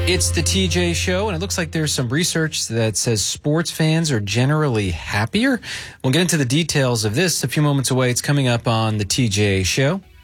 It's the TJ Show, and it looks like there's some research that says sports fans are generally happier. We'll get into the details of this a few moments away. It's coming up on the TJ Show.